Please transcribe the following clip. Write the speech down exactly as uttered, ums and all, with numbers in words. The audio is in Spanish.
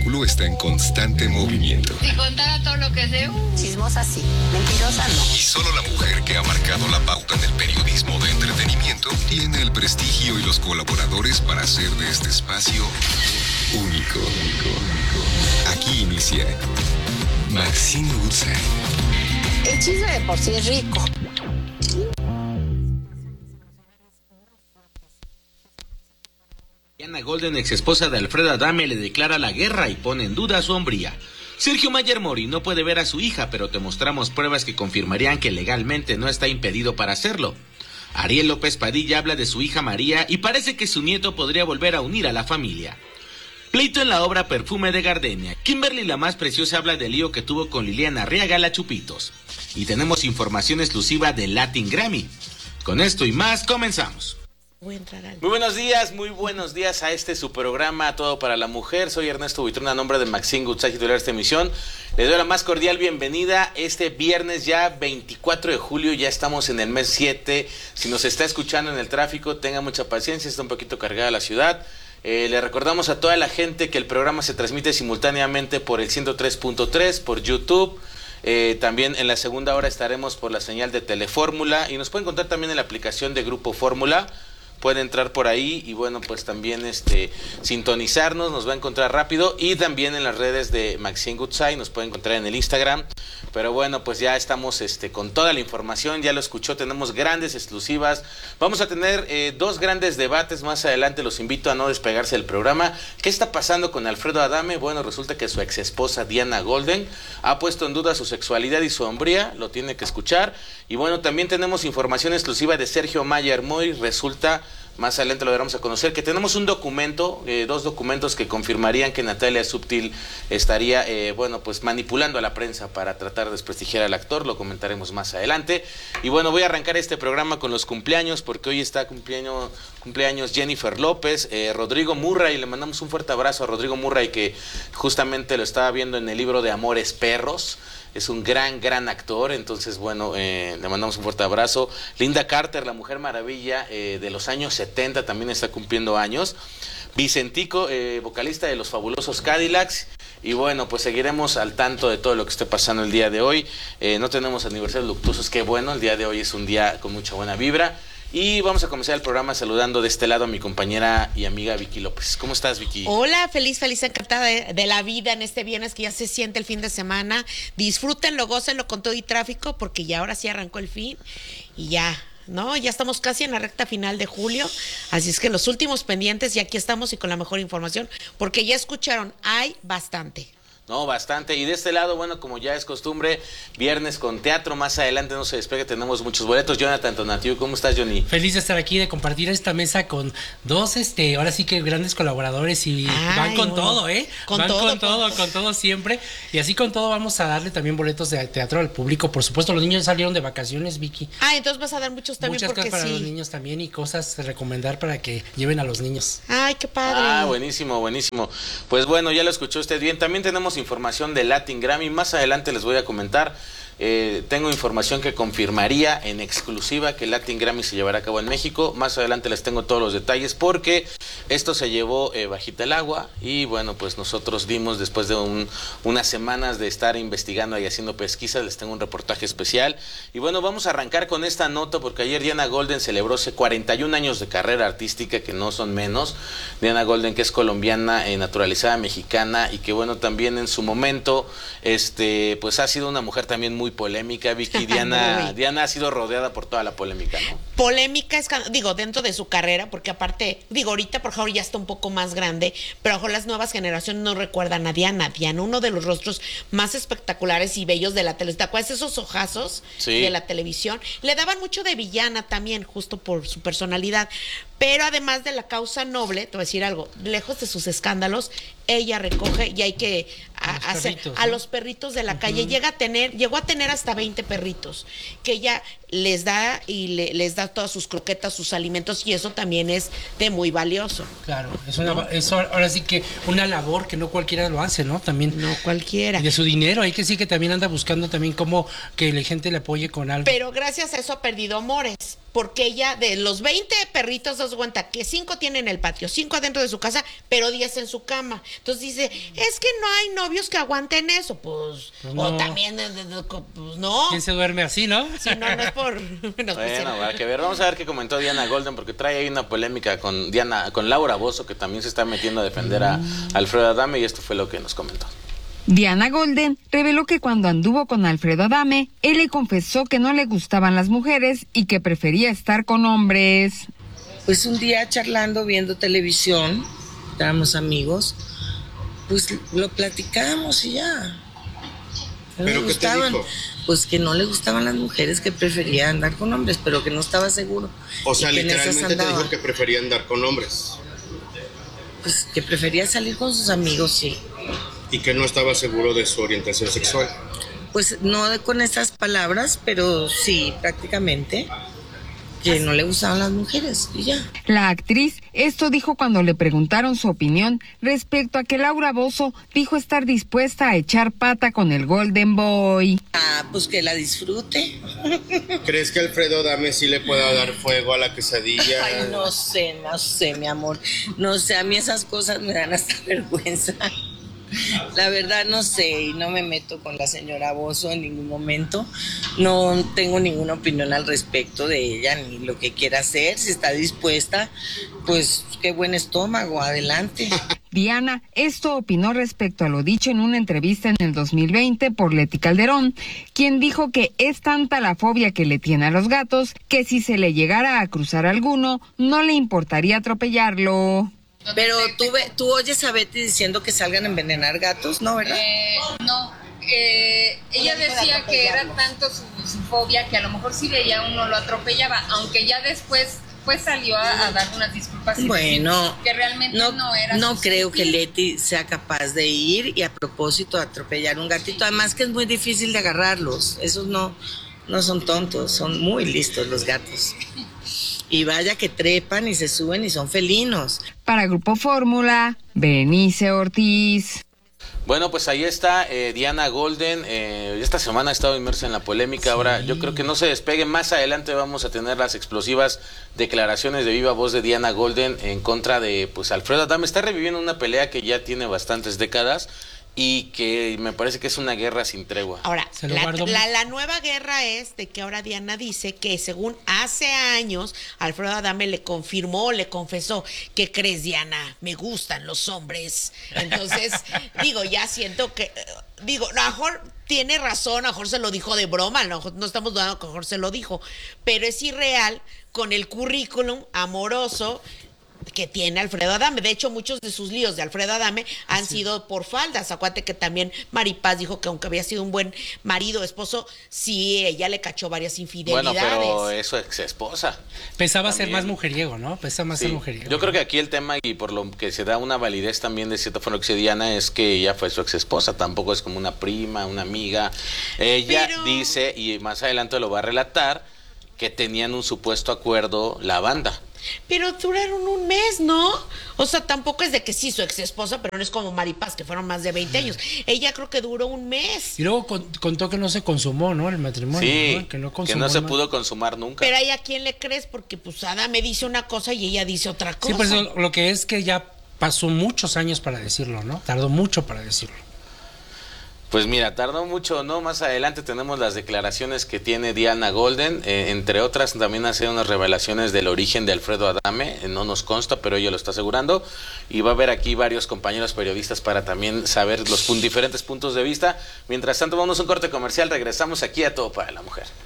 espectáculo está en constante movimiento. Si contara todo lo que sé, uh. Chismosa sí, mentirosa no. Y solo la mujer que ha marcado la pauta en el periodismo de entretenimiento tiene el prestigio y los colaboradores para hacer de este espacio único. Aquí inicia Maxine Goodside. El chisme de por sí es rico. Diana Golden, ex esposa de Alfredo Adame, le declara la guerra y pone en duda su hombría. Sergio Mayer Mori no puede ver a su hija, pero te mostramos pruebas que confirmarían que legalmente no está impedido para hacerlo. Ariel López Padilla habla de su hija María y parece que su nieto podría volver a unir a la familia. Pleito en la obra Perfume de Gardenia. Kimberly, la más preciosa, habla del lío que tuvo con Liliana Arriaga, la Chupitos. Y tenemos información exclusiva del Latin Grammy. Con esto y más, comenzamos. Voy a entrar al... Muy buenos días, muy buenos días a este su programa Todo para la Mujer. Soy Ernesto Buitrón, a nombre de Maxine Goodside, titular de esta emisión. Les doy la más cordial bienvenida este viernes ya veinticuatro de julio, ya estamos en el mes siete. Si nos está escuchando en el tráfico, tenga mucha paciencia, está un poquito cargada la ciudad. Eh, le recordamos a toda la gente que el programa se transmite simultáneamente por el ciento tres punto tres, por YouTube. Eh, también en la segunda hora estaremos por la señal de Telefórmula y nos pueden encontrar también en la aplicación de Grupo Fórmula. Puede entrar por ahí y bueno, pues también este sintonizarnos, nos va a encontrar rápido, y también en las redes de Maxine Goodside nos puede encontrar en el Instagram. Pero bueno, pues ya estamos este con toda la información, ya lo escuchó, tenemos grandes exclusivas. Vamos a tener eh, dos grandes debates más adelante, los invito a no despegarse del programa. ¿Qué está pasando con Alfredo Adame? Bueno, resulta que su ex esposa Diana Golden ha puesto en duda su sexualidad y su hombría, lo tiene que escuchar. Y bueno, también tenemos información exclusiva de Sergio Mayer Mori. Resulta, más adelante lo daremos a conocer, que tenemos un documento, eh, dos documentos que confirmarían que Natalia Subtil estaría, eh, bueno, pues manipulando a la prensa para tratar de desprestigiar al actor. Lo comentaremos más adelante. Y bueno, voy a arrancar este programa con los cumpleaños, porque hoy está cumpleaños, cumpleaños Jennifer López, eh, Rodrigo Murray. Le mandamos un fuerte abrazo a Rodrigo Murray, que justamente lo estaba viendo en el libro de Amores Perros. Es un gran, gran actor, entonces, bueno, eh, le mandamos un fuerte abrazo. Linda Carter, la Mujer Maravilla, eh, de los años setenta, también está cumpliendo años. Vicentico, eh, vocalista de Los Fabulosos Cadillacs. Y bueno, pues seguiremos al tanto de todo lo que esté pasando el día de hoy. Eh, no tenemos aniversarios luctuosos, qué bueno, el día de hoy es un día con mucha buena vibra. Y vamos a comenzar el programa saludando de este lado a mi compañera y amiga Vicky López. ¿Cómo estás, Vicky? Hola, feliz, feliz, encantada de, de la vida en este viernes que ya se siente el fin de semana. Disfrútenlo, gócenlo con todo y tráfico, porque ya ahora sí arrancó el fin y ya, ¿no? Ya estamos casi en la recta final de julio, así es que los últimos pendientes, y aquí estamos y con la mejor información, porque ya escucharon, hay bastante. No, bastante. Y de este lado, bueno, como ya es costumbre, viernes con teatro. Más adelante, no se despegue, tenemos muchos boletos. Jonathan Tonatiuh, ¿cómo estás, Johnny? Feliz de estar aquí, de compartir esta mesa con dos, este, ahora sí que grandes colaboradores, y Ay, van con bueno. todo, ¿eh? Con van todo, con todo, con todo siempre. Y así con todo vamos a darle también boletos de teatro al público. Por supuesto, los niños salieron de vacaciones, Vicky. Ah, entonces vas a dar muchos también. Muchas porque cosas para sí. los niños también, y cosas de recomendar para que lleven a los niños. Ay, qué padre. Ah, buenísimo, buenísimo. Pues bueno, ya lo escuchó usted bien. También tenemos información de la Latin Grammy, más adelante les voy a comentar. Eh, tengo información que confirmaría en exclusiva que el Latin Grammy se llevará a cabo en México. Más adelante les tengo todos los detalles, porque esto se llevó eh, bajita el agua. Y bueno, pues nosotros dimos, después de un, unas semanas de estar investigando y haciendo pesquisas, les tengo un reportaje especial. Y bueno, vamos a arrancar con esta nota, porque ayer Diana Golden celebró cuarenta y un años de carrera artística, que no son menos. Diana Golden, que es colombiana, eh, naturalizada mexicana, y que bueno, también en su momento este pues ha sido una mujer también muy muy polémica, Vicky. Diana, Diana ha sido rodeada por toda la polémica, ¿no? Polémica, es, digo, dentro de su carrera, porque aparte, digo, ahorita por favor ya está un poco más grande, pero a lo mejor las nuevas generaciones no recuerdan a Diana. Diana, uno de los rostros más espectaculares y bellos de la televisión. ¿Te acuerdas esos ojazos sí. de la televisión? Le daban mucho de villana también, justo por su personalidad. Pero además de la causa noble, te voy a decir algo, lejos de sus escándalos, ella recoge y hay que a, a hacer perritos, a ¿no? los perritos de la uh-huh. calle. Llega a tener, llegó a tener hasta veinte perritos, que ella les da y le- les da todas sus croquetas, sus alimentos, y eso también es de muy valioso. Claro, es una, es ahora sí que una labor que no cualquiera lo hace, ¿no? También. No cualquiera. Y de su dinero, hay que sí que también anda buscando también cómo que la gente le apoye con algo. Pero gracias a eso ha perdido amores, porque ella de los veinte perritos, das cuenta que cinco tienen el patio, cinco adentro de su casa, pero diez en su cama. Entonces dice, es que no hay novios que aguanten eso. Pues, Pues o no. también, eh, eh, pues no. ¿Quién se duerme así, no? Si no, no es por... Bueno, pues, Bueno, sí. habrá que ver. Vamos a ver qué comentó Diana Golden, porque trae ahí una polémica con Diana, con Laura Bozzo, que también se está metiendo a defender a Alfredo Adame, y esto fue lo que nos comentó. Diana Golden reveló que cuando anduvo con Alfredo Adame, él le confesó que no le gustaban las mujeres y que prefería estar con hombres. Pues un día charlando, viendo televisión, estábamos amigos, pues lo platicamos y ya. No ¿Pero le qué te gustaban, dijo? pues que no le gustaban las mujeres, que prefería andar con hombres, pero que no estaba seguro. O sea, y que en esas literalmente te andaba. dijo que prefería andar con hombres Pues que prefería salir con sus amigos, sí. y que no estaba seguro de su orientación sexual. Pues no de- con esas palabras, pero sí, prácticamente, que no le gustaban las mujeres y ya. La actriz esto dijo cuando le preguntaron su opinión respecto a que Laura Bozzo dijo estar dispuesta a echar pata con el Golden Boy. Ah, pues que la disfrute. ¿Crees que Alfredo Adame sí le pueda dar fuego a la quesadilla? Ay, no sé, no sé, mi amor. No sé, a mí esas cosas me dan hasta vergüenza. La verdad no sé y no me meto con la señora Bozzo en ningún momento. No tengo ninguna opinión al respecto de ella ni lo que quiera hacer. Si está dispuesta, pues qué buen estómago, adelante. Diana esto opinó respecto a lo dicho en una entrevista en el dos mil veinte por Leti Calderón, quien dijo que es tanta la fobia que le tiene a los gatos que si se le llegara a cruzar alguno, no le importaría atropellarlo. Pero tú, ve- tú oyes a Betty diciendo que salgan a envenenar gatos, ¿no, verdad? Eh, no, eh, ella decía que era tanto su, su fobia que a lo mejor si veía a uno lo atropellaba, aunque ya después pues salió a, a dar unas disculpas y Bueno, decir que realmente no, no, era no su creo que sentir. Leti sea capaz de ir y a propósito atropellar un gatito. Además que es muy difícil de agarrarlos. Esos no, no son tontos, son muy listos los gatos. Y vaya que trepan y se suben y son felinos. Para Grupo Fórmula, Berenice Ortiz. Bueno, pues ahí está eh, Diana Golden. Eh, esta semana ha estado inmersa en la polémica. Ahora, yo creo que no se despegue. Más adelante vamos a tener las explosivas declaraciones de viva voz de Diana Golden en contra de pues Alfredo Adame. Está reviviendo una pelea que ya tiene bastantes décadas y que me parece que es una guerra sin tregua. Ahora, Se lo la, guardo. la- la nueva guerra es de que ahora Diana dice que según hace años Alfredo Adame le confirmó, le confesó, ¿qué crees, Diana? Me gustan los hombres. Entonces, digo, ya siento que, eh, digo, a lo mejor tiene razón, a lo mejor se lo dijo de broma, a lo mejor no estamos dudando que a lo mejor se lo dijo, pero es irreal con el currículum amoroso que tiene Alfredo Adame. De hecho, muchos de sus líos de Alfredo Adame han sí. sido por faldas. Acuérdate que también Maripaz dijo que aunque había sido un buen marido, esposo, sí, ella le cachó varias infidelidades. Bueno, pero es su ex esposa. Pensaba También. ser más mujeriego, ¿no? Pensaba más Sí. ser mujeriego. Yo creo que aquí el tema, y por lo que se da una validez también de cierta forma que dice Diana, es que ella fue su ex esposa, tampoco es como una prima, una amiga. Ella Pero... dice, y más adelante lo va a relatar, que tenían un supuesto acuerdo la banda. Pero duraron un mes, ¿no? O sea, tampoco es de que sí, su ex esposa, pero no es como Maripaz, que fueron más de veinte años. Ella creo que duró un mes. Y luego con- contó que no se consumó, ¿no? El matrimonio, Sí, ¿no? Que no que consumó. no se ¿no? pudo consumar nunca. Pero ahí a quién le crees, porque pues Ada me dice una cosa y ella dice otra cosa. Sí, por eso lo que es que ya pasó muchos años para decirlo, ¿no? Tardó mucho para decirlo. Pues mira, tardó mucho, ¿no? Más adelante tenemos las declaraciones que tiene Diana Golden, eh, entre otras también hace unas revelaciones del origen de Alfredo Adame, eh, no nos consta, pero ella lo está asegurando, y va a haber aquí varios compañeros periodistas para también saber los pun- diferentes puntos de vista. Mientras tanto, vamos a un corte comercial, regresamos aquí a Todo para la Mujer.